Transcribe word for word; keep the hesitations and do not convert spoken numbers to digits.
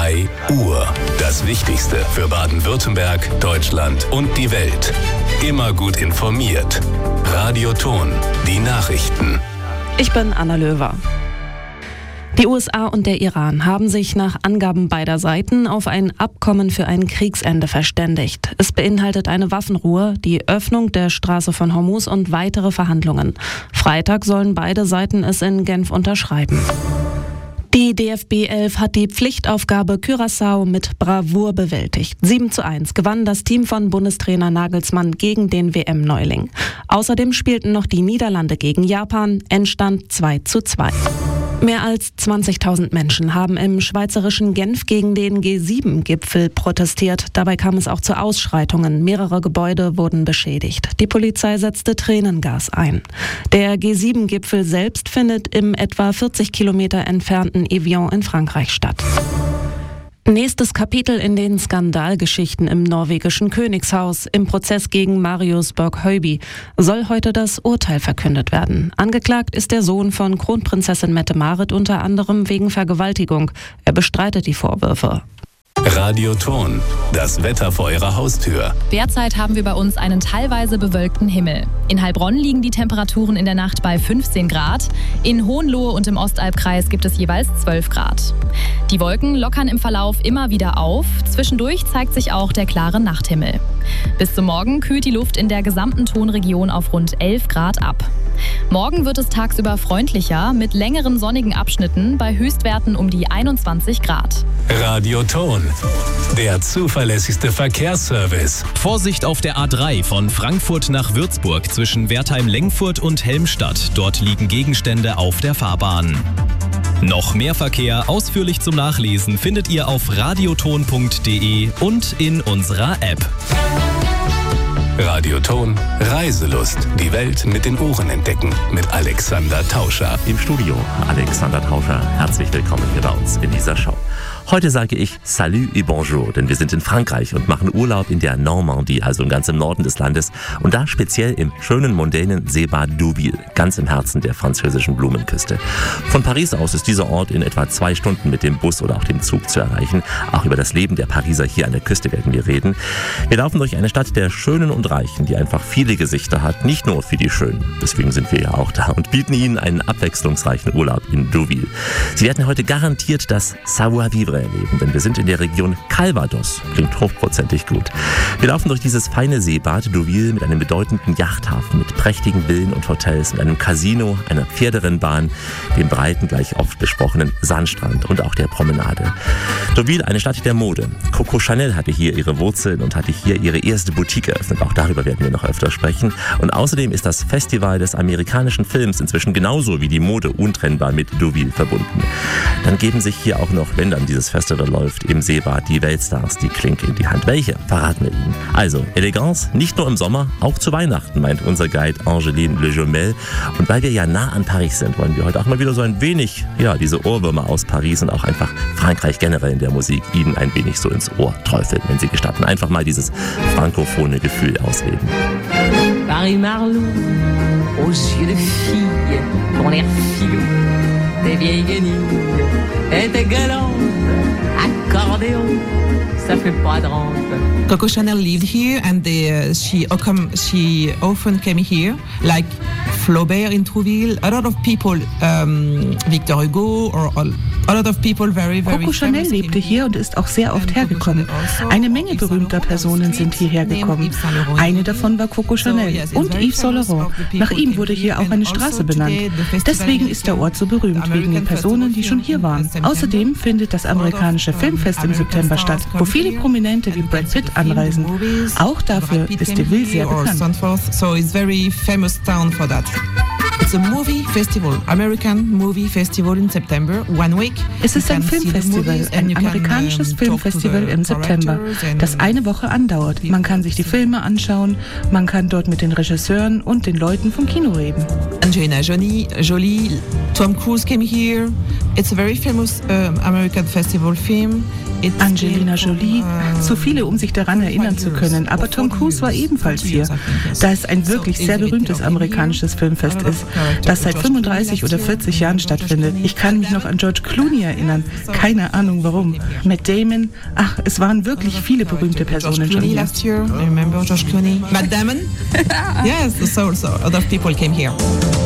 drei Uhr. Das Wichtigste für Baden-Württemberg, Deutschland und die Welt. Immer gut informiert. Radioton, die Nachrichten. Ich bin Anna Löwer. Die U S A und der Iran haben sich nach Angaben beider Seiten auf ein Abkommen für ein Kriegsende verständigt. Es beinhaltet eine Waffenruhe, die Öffnung der Straße von Hormuz und weitere Verhandlungen. Freitag sollen beide Seiten es in Genf unterschreiben. Die D F B elf hat die Pflichtaufgabe Curaçao mit Bravour bewältigt. sieben zu eins gewann das Team von Bundestrainer Nagelsmann gegen den W M-Neuling. Außerdem spielten noch die Niederlande gegen Japan, Endstand zwei zu zwei. Mehr als zwanzigtausend Menschen haben im schweizerischen Genf gegen den G sieben Gipfel protestiert. Dabei kam es auch zu Ausschreitungen. Mehrere Gebäude wurden beschädigt. Die Polizei setzte Tränengas ein. Der G sieben Gipfel selbst findet im etwa vierzig Kilometer entfernten Evian in Frankreich statt. Nächstes Kapitel in den Skandalgeschichten im norwegischen Königshaus. Im Prozess gegen Marius Borg-Høiby soll heute das Urteil verkündet werden. Angeklagt ist der Sohn von Kronprinzessin Mette-Marit unter anderem wegen Vergewaltigung. Er bestreitet die Vorwürfe. Radioton, das Wetter vor Ihrer Haustür. Derzeit haben wir bei uns einen teilweise bewölkten Himmel. In Heilbronn liegen die Temperaturen in der Nacht bei fünfzehn Grad. In Hohenlohe und im Ostalbkreis gibt es jeweils zwölf Grad. Die Wolken lockern im Verlauf immer wieder auf. Zwischendurch zeigt sich auch der klare Nachthimmel. Bis zum Morgen kühlt die Luft in der gesamten Tonregion auf rund elf Grad ab. Morgen wird es tagsüber freundlicher mit längeren sonnigen Abschnitten bei Höchstwerten um die einundzwanzig Grad. Radioton, der zuverlässigste Verkehrsservice. Vorsicht auf der A drei von Frankfurt nach Würzburg zwischen Wertheim-Lengfurt und Helmstadt. Dort liegen Gegenstände auf der Fahrbahn. Noch mehr Verkehr ausführlich zum Nachlesen findet ihr auf radioton punkt de und in unserer App. Radioton, Reiselust. Die Welt mit den Ohren entdecken. Mit Alexander Tauscher. Im Studio Alexander Tauscher. Herzlich willkommen hier bei uns in dieser Show. Heute sage ich Salut et Bonjour, denn wir sind in Frankreich und machen Urlaub in der Normandie, also ganz im Norden des Landes. Und da speziell im schönen, mondänen Seebad Deauville, ganz im Herzen der französischen Blumenküste. Von Paris aus ist dieser Ort in etwa zwei Stunden mit dem Bus oder auch dem Zug zu erreichen. Auch über das Leben der Pariser hier an der Küste werden wir reden. Wir laufen durch eine Stadt der Schönen und Reichen, die einfach viele Gesichter hat, nicht nur für die Schönen. Deswegen sind wir ja auch da und bieten Ihnen einen abwechslungsreichen Urlaub in Deauville. Sie werden heute garantiert das Savoir-vivre erleben, denn wir sind in der Region Calvados. Klingt hochprozentig gut. Wir laufen durch dieses feine Seebad Deauville mit einem bedeutenden Yachthafen, mit prächtigen Villen und Hotels, mit einem Casino, einer Pferderennbahn, dem breiten, gleich oft besprochenen Sandstrand und auch der Promenade. Deauville, eine Stadt der Mode. Coco Chanel hatte hier ihre Wurzeln und hatte hier ihre erste Boutique eröffnet. Auch darüber werden wir noch öfter sprechen. Und außerdem ist das Festival des amerikanischen Films inzwischen genauso wie die Mode untrennbar mit Deauville verbunden. Dann geben sich hier auch noch, wenn dann dieses Festival läuft, im Seebad die Weltstars die Klinke in die Hand. Welche? Verraten wir Ihnen. Also, Eleganz, nicht nur im Sommer, auch zu Weihnachten, meint unser Guide Angeline Le Jumel. Und weil wir ja nah an Paris sind, wollen wir heute auch mal wieder so ein wenig, ja, diese Ohrwürmer aus Paris und auch einfach Frankreich generell in der Musik Ihnen ein wenig so ins Ohr träufeln, wenn Sie gestatten. Einfach mal dieses frankophone Gefühl ausleben. Paris-Marlou, aux yeux de fille, ton l'air filou, tes vieilles guenilles, et tes galants, accordéon, ça fait pas de rente. Coco Chanel lived here, and they, uh, she, come, she often came here, like Flaubert in Trouville. A lot of people, um, Victor Hugo, or a lot of people very, very Coco Chanel lebte hier und ist auch sehr oft hergekommen. Eine Menge berühmter Personen sind hierher gekommen. Eine davon war Coco Chanel und Yves Saint Laurent. Nach ihm wurde hier auch eine Straße benannt. Deswegen ist der Ort so berühmt, wegen den Personen, die schon hier waren. Außerdem findet das amerikanische Filmfest im September statt, wo viele Prominente wie Brad Pitt anreisen. Auch dafür ist Deauville sehr bekannt. So it's very famous town for that. It's a movie festival, American movie festival in September, one week. Es ist ein Filmfestival, ein amerikanisches Filmfestival im September, das eine Woche andauert. Man kann sich die Filme anschauen, man kann dort mit den Regisseuren und den Leuten vom Kino reden. Angelina Jolie, Jolie, Tom Cruise came here. It's a very famous uh, American festival film. Angelina Jolie, zu viele, um sich daran erinnern zu können, aber Tom Cruise war ebenfalls hier. Da es ein wirklich sehr berühmtes amerikanisches Filmfest ist, das seit fünfunddreißig oder vierzig Jahren stattfindet. Ich kann mich noch an George Clooney erinnern, keine Ahnung warum. Matt Damon, ach, es waren wirklich viele berühmte Personen schon hier. Matt Damon? Yes, so, so other people came here.